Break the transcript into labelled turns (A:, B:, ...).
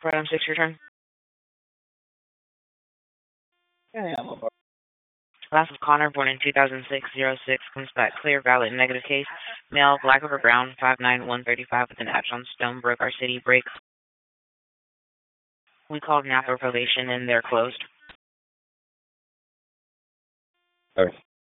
A: Item 6, your turn.
B: Yeah, I'm a
A: Last of Connor, born in 2006, 06, comes back clear, valid, negative case. Male, black over brown, 5'9", 135, with an edge on stone, broke our city break. We called Napa probation and they're closed.
B: Sorry.